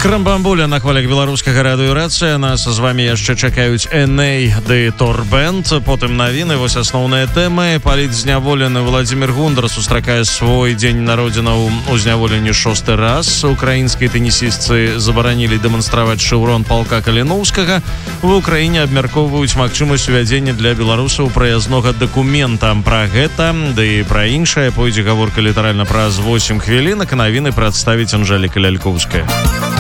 Крамбамбуля на хвалях беларускага радыёрацыя. Нас з вами яшчэ чакаюць Эней ды Торбенд. Потым навіны, вось асноўныя тэмы. Палітзняволены Владзімір Гундар сустракае свой дзень народзінаў у зняволенні 6-й раз. Украінскай тэнісістцы забаранілі дэманстраваць шэўрон палка Каліноўскага. В Украіне абмяркоўваюць магчымасць увядзення для беларусаў праязнога дакумента. Пра гэта, ды пра іншае пойдзе гаворка літаральна праз 8 хвілінак. Навіны прадставіць Анжэліка Лялькоўская.